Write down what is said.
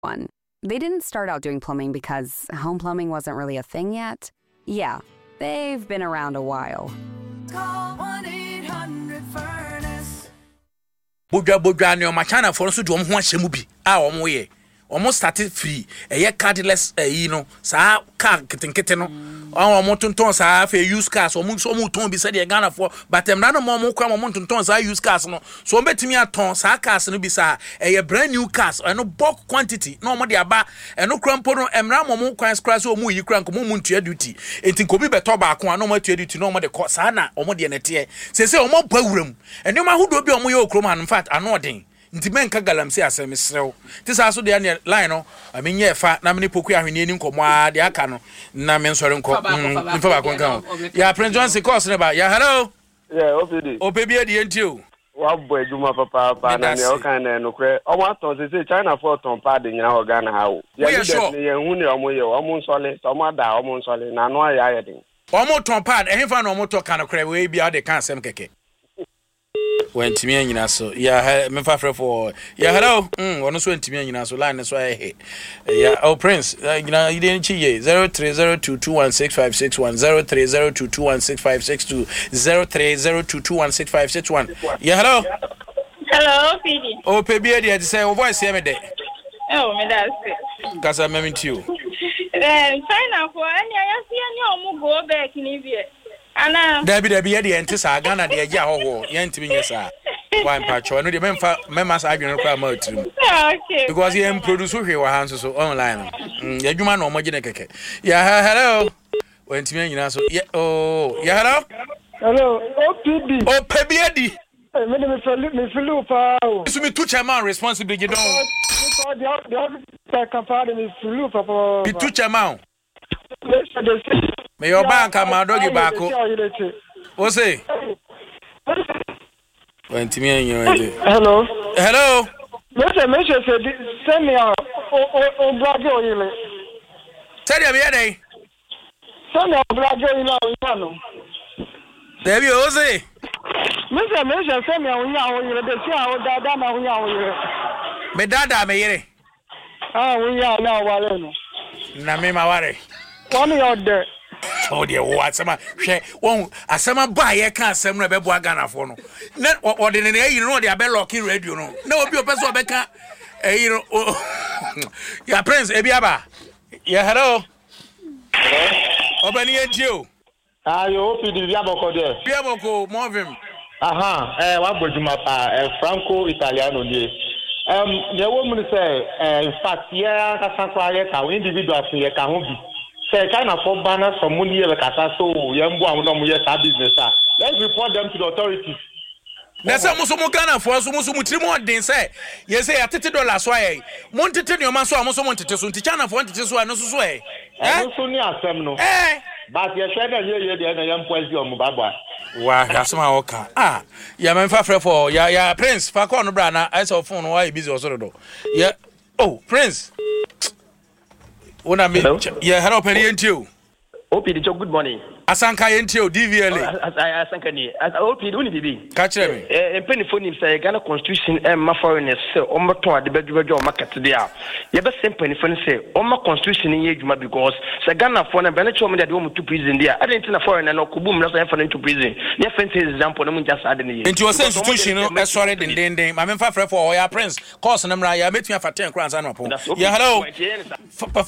One. They didn't start out doing plumbing because home plumbing wasn't really a thing yet. Yeah, they've been around a while. Call 1-800-FURNACE. Bodwa ne o machana for so do ho ahyemu bi a omo ye omo started free cardless no sa car kitenkete no omo tonton sa fa use cars omo ton bi se de Ghana for but emra no omo kwa omo tonton sa use cars no so omo betimi aton sa cars no bi sa brand new cars no bulk quantity no omo de aba eno krampo no emra omo kwan scratch omo yi kran ko omo ntua duty enti ko bi beto ba ko no omo tua duty no omo de ko sa na omo de nete se omo bawuram eno ma hodo bi omo ye okrom in fact anoden nti menka galamse asem srew ti sa so de line no amenye fa na me poku ahwene ni nkomo a de aka no na me nsore nko nfa ba kon kan ya Prince Johnson course ne ba ya hello yeah opd opb de ntio wa boy duma papa na ne o kan na no kre o wa ton se China for ton pa de nyina ho Ghana ha o ya de ye hu ne o mo ye o mo nsole so mo da o mo nsole na no ya ye den o mo ton pa ehfa na o mo to kan kre we bia de kan asem keke when Timmy nyina so yeah me fa for yeah hello ono so Timmy nyina so line so eh yeah oh Prince you didn't chi 0302216561 0302216562 0302216561 yeah hello PD oh PD dey say your voice hear me there oh me that's kasa me meet you China for any I see any omo go back ni vie ana Dabi ye de ente sa Ghana de agya hoho ye ntimi nye sa one patcho no de memfa sa adwene kwa ma otrim okay because ye produce hwe wa hanso so online ye dwuma na omoje ne keke yeah hello when ntimi nyina so yeah oh yeah hello OPD opebedi me feel pa o so me to chairman responsibility don the company me feel papa me to chairman me your bank am dogi bako o say when ntimi nyina hello me say send me o brother oyile tell you be dey send me brother oyile no Debi o say me say send me oyile de si a dada na oyile me dada me yere oyile na wale no na me ma ware one your there oh dear what sama hwe won asema ba ye kan asem no bebo Ghana fo no na ordinary ayi no de abe lock radio no na obi opeso obeka ayi no ya Prince ebiaba ya hello obani ejio ayo opd biaboko movim aha wa bojuma pa Franco Italiano ni the woman say in fact yeah ka sankware ka individual fe ka ho bi say China for banner some money e kasa so yembo amno mo yes business let's report them to the authorities na say muso mo Ghana for so muso mutiri mo den say yes say $30 so ayi mo ntete ne o ma so a muso mo ntete so nti China for ntete so a no so so eh so ni asem no but ye share na ye de na yem poezi o mo baba wa asema oka ya memfa frɛ for ya Prince fa call no bra na I saw phone why busy also do yeah oh Prince una me yeah hello penny ntio OPD good morning asanka ntio DVLA asanka ni OPD uni bibi ka kire me penny phone him say Ghana constitution ma foreigners say o moto ade badwabadwa o market there ye be sem penny phone say o ma constitution ye adwuma because say Ghana for na bene chom de o to prison there I didn't na foreigner no kubum na say for to prison ye fancy example no mun just ade ne ye into your institution no sorry den ma memfa frɛ for ya Prince course na mra ya metua fa 10 crowns anapo yeah hello